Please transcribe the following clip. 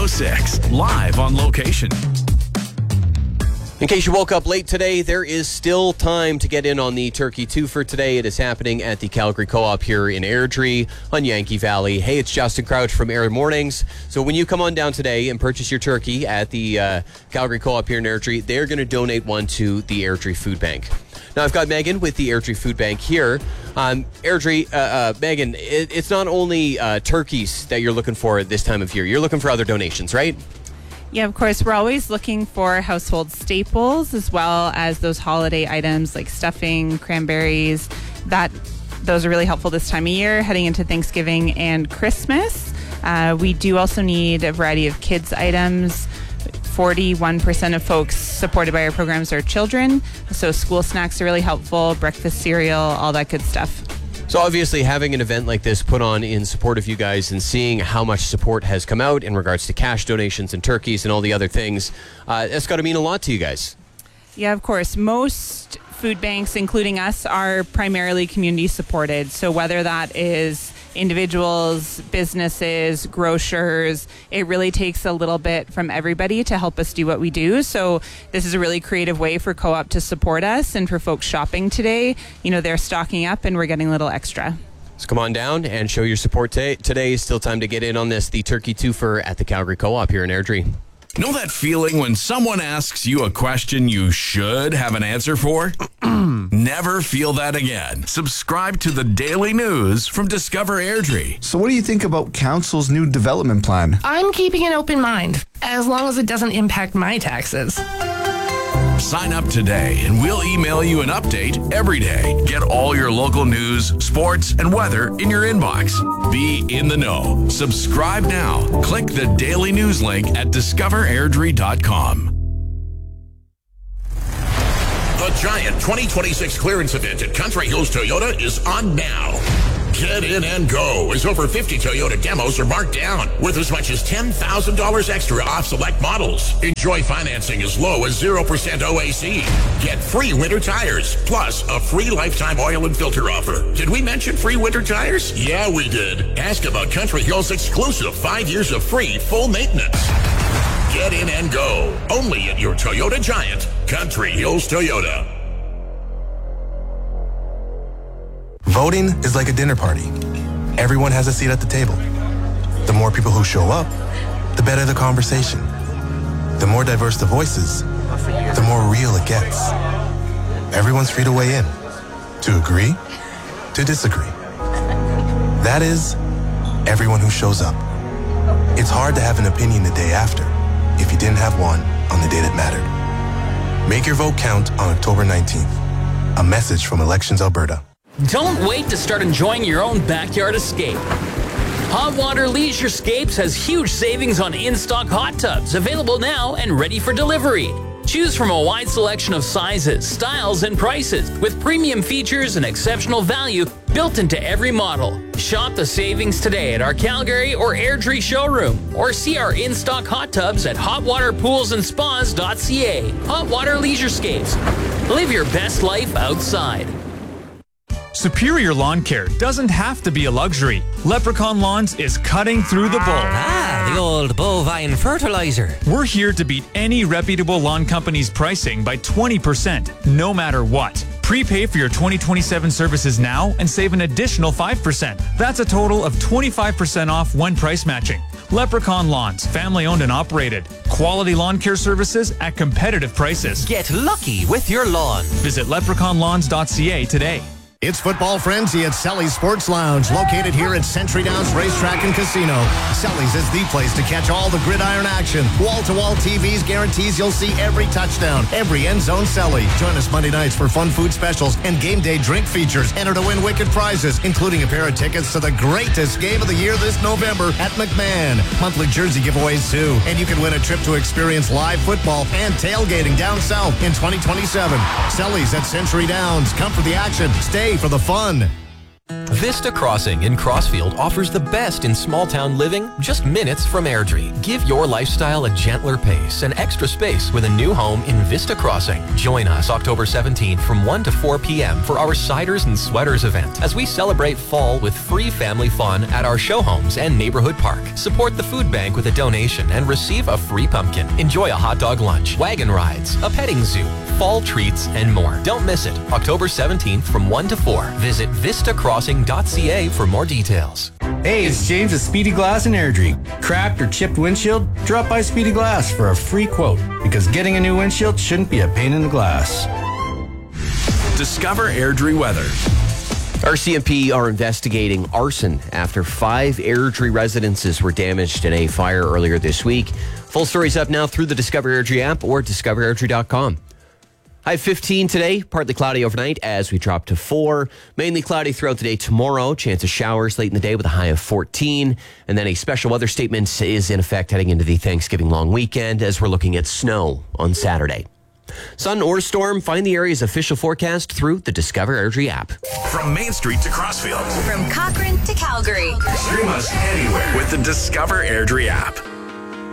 106, live on location. In case you woke up late today, there is still time to get in on the Turkey 2 for today. It is happening at the Calgary Co-op here in Airdrie on Yankee Valley. Hey, it's Justin Crouch from Air Mornings. So when you come on down today and purchase your turkey at the Calgary Co-op here in Airdrie, they're going to donate one to the Airdrie Food Bank. Now, I've got Megan with the Airdrie Food Bank here. Airdrie, Megan, it's not only turkeys that you're looking for this time of year. You're looking for other donations, right? Yeah, of course. We're always looking for household staples as well as those holiday items like stuffing, cranberries. Those are really helpful this time of year, heading into Thanksgiving and Christmas. We do also need a variety of kids items. 41% of folks supported by our programs are children. So school snacks are really helpful, breakfast cereal, all that good stuff. So obviously having an event like this put on in support of you guys and seeing how much support has come out in regards to cash donations and turkeys and all the other things, that's got to mean a lot to you guys. Yeah, of course. Most food banks, including us, are primarily community supported. So whether that is individuals, businesses, grocers, it really takes a little bit from everybody to help us do what we do. So this is a really creative way for Co-op to support us, and for folks shopping today, they're stocking up and we're getting a little extra. So come on down and show your support today. Still time to get in on this, the Turkey Twofer at the Calgary Co-op here in Airdrie. Know that feeling when someone asks you a question you should have an answer for? Never feel that again. Subscribe to the daily news from Discover Airdrie. So what do you think about Council's new development plan? I'm keeping an open mind, as long as it doesn't impact my taxes. Sign up today and we'll email you an update every day. Get all your local news, sports, and weather in your inbox. Be in the know. Subscribe now. Click the daily news link at discoverairdrie.com. The Giant 2026 clearance event at Country Hills Toyota is on now. Get in and go as over 50 Toyota demos are marked down with as much as $10,000 extra off select models. Enjoy financing as low as 0% OAC. Get free winter tires, plus a free lifetime oil and filter offer. Did we mention free winter tires? Yeah, we did. Ask about Country Hills' exclusive 5 years of free full maintenance. Get in and go. Only at your Toyota Giant, Country Hills Toyota. Voting is like a dinner party. Everyone has a seat at the table. The more people who show up, the better the conversation. The more diverse the voices, the more real it gets. Everyone's free to weigh in, to agree, to disagree. That is, everyone who shows up. It's hard to have an opinion the day after if you didn't have one on the day that mattered. Make your vote count on October 19th. A message from Elections Alberta. Don't wait to start enjoying your own backyard escape. Hot Water Leisurescapes has huge savings on in-stock hot tubs, available now and ready for delivery. Choose from a wide selection of sizes, styles, and prices, with premium features and exceptional value built into every model. Shop the savings today at our Calgary or Airdrie showroom, or see our in-stock hot tubs at hotwaterpoolsandspas.ca. Hot Water Leisurescapes. Live your best life outside. Superior Lawn Care doesn't have to be a luxury. Leprechaun Lawns is cutting through the bull. The old bovine fertilizer. We're here to beat any reputable lawn company's pricing by 20%, no matter what. Prepay for your 2027 services now and save an additional 5%. That's a total of 25% off when price matching. Leprechaun Lawns, family owned and operated. Quality lawn care services at competitive prices. Get lucky with your lawn. Visit leprechaunlawns.ca today. It's Football Frenzy at Selly's Sports Lounge, located here at Century Downs Racetrack and Casino. Selly's is the place to catch all the gridiron action. Wall-to-wall TVs guarantees you'll see every touchdown, every end zone Selly. Join us Monday nights for fun food specials and game day drink features. Enter to win wicked prizes, including a pair of tickets to the greatest game of the year this November at McMahon. Monthly jersey giveaways too. And you can win a trip to experience live football and tailgating down south in 2027. Selly's at Century Downs. Come for the action. Stay for the fun. Vista Crossing in Crossfield offers the best in small town living, just minutes from Airdrie. Give your lifestyle a gentler pace and extra space with a new home in Vista Crossing. Join us October 17th from 1 to 4 p.m. for our Ciders and Sweaters event as we celebrate fall with free family fun at our show homes and neighborhood park. Support the food bank with a donation and receive a free pumpkin. Enjoy a hot dog lunch, wagon rides, a petting zoo, fall treats, and more. Don't miss it. October 17th from 1 to 4. Visit vistacrossing.ca for more details. Hey, it's James at Speedy Glass in Airdrie. Cracked or chipped windshield? Drop by Speedy Glass for a free quote, because getting a new windshield shouldn't be a pain in the glass. Discover Airdrie weather. RCMP are investigating arson after 5 Airdrie residences were damaged in a fire earlier this week. Full story's up now through the Discover Airdrie app or discoverairdrie.com. High 15 today, partly cloudy overnight as we drop to 4. Mainly cloudy throughout the day tomorrow. Chance of showers late in the day with a high of 14. And then a special weather statement is in effect heading into the Thanksgiving long weekend as we're looking at snow on Saturday. Sun or storm, find the area's official forecast through the Discover Airdrie app. From Main Street to Crossfield. From Cochrane to Calgary. Stream us anywhere with the Discover Airdrie app.